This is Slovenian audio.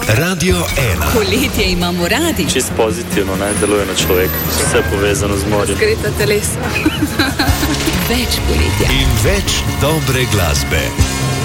Radio 1. Poletje imamo radi. Čist pozitivno, ne, deluje na človeka. Vse povezano z morjem. Razgreta telesa. Več poletja. In več dobre glasbe.